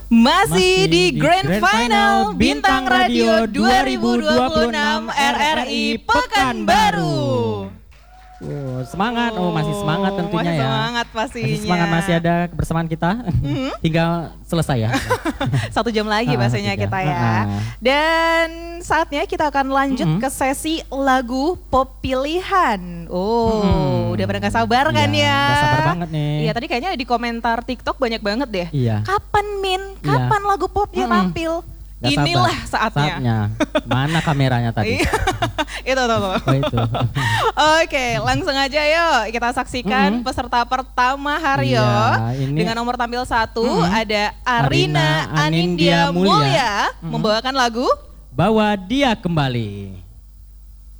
Masih di Grand Final Bintang Radio 2026 RRI Pekanbaru. Semangat, masih semangat tentunya masih ya. Semangat pastinya. Masih semangat, masih ada kebersamaan kita. Tinggal selesai ya. 1 jam lagi bahasanya kita ya. Dan saatnya kita akan lanjut ke sesi lagu pop pilihan. Udah pada gak sabar kan ya? Gak sabar banget nih. Iya, tadi kayaknya di komentar TikTok banyak banget deh. Iya. Kapan Min? Kapan lagu popnya tampil? Gak Inilah sabar. saatnya. Mana kameranya tadi? Itu tuh. Oh itu. Oke, langsung aja yuk kita saksikan peserta pertama Haryo. Dengan nomor tampil 1 ada Arina Anindya Mulya membawakan lagu Bawa Dia Kembali.